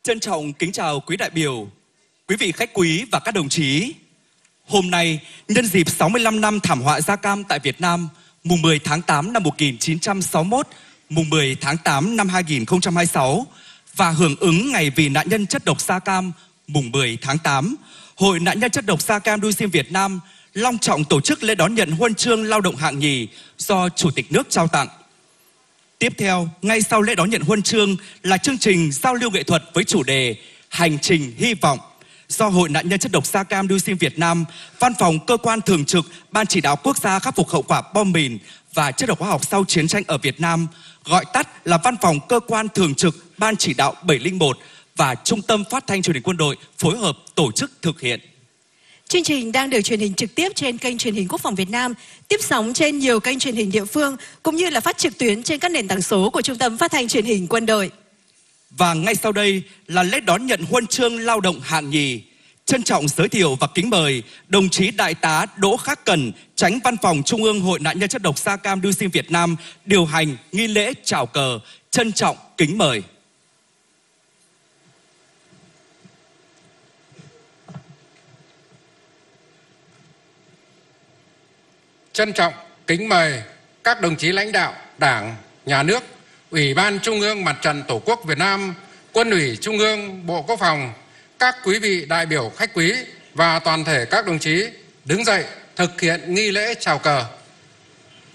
Trân trọng kính chào quý đại biểu, quý vị khách quý và các đồng chí. Hôm nay, nhân dịp 65 năm thảm họa da cam tại Việt Nam, mùng 10 tháng 8 năm 1961, mùng 10 tháng 8 năm 2026 và hưởng ứng ngày vì nạn nhân chất độc da cam mùng 10 tháng 8, Hội nạn nhân chất độc da cam dioxin Sim Việt Nam long trọng tổ chức lễ đón nhận huân chương lao động hạng nhì do Chủ tịch nước trao tặng. Tiếp theo, ngay sau lễ đón nhận huân chương là chương trình giao lưu nghệ thuật với chủ đề Hành trình hy vọng do Hội nạn nhân chất độc da cam dioxin Sim Việt Nam, Văn phòng Cơ quan Thường trực Ban Chỉ đạo Quốc gia khắc phục hậu quả bom mìn và chất độc hóa học sau chiến tranh ở Việt Nam, gọi tắt là Văn phòng Cơ quan Thường trực Ban Chỉ đạo 701 và Trung tâm Phát thanh Truyền hình Quân đội phối hợp tổ chức thực hiện. Chương trình đang được truyền hình trực tiếp trên kênh truyền hình Quốc phòng Việt Nam, tiếp sóng trên nhiều kênh truyền hình địa phương, cũng như là phát trực tuyến trên các nền tảng số của Trung tâm Phát thanh Truyền hình Quân đội. Và ngay sau đây là lễ đón nhận huân chương lao động hạng nhì. Trân trọng giới thiệu và kính mời đồng chí Đại tá Đỗ Khắc Cần, Chánh Văn phòng Trung ương Hội nạn nhân chất độc da cam dioxin Sim Việt Nam điều hành nghi lễ chào cờ. Trân trọng kính mời. Trân trọng kính mời các đồng chí lãnh đạo Đảng, Nhà nước, Ủy ban Trung ương Mặt trận Tổ quốc Việt Nam, Quân ủy Trung ương, Bộ Quốc phòng, các quý vị đại biểu khách quý và toàn thể các đồng chí đứng dậy thực hiện nghi lễ chào cờ.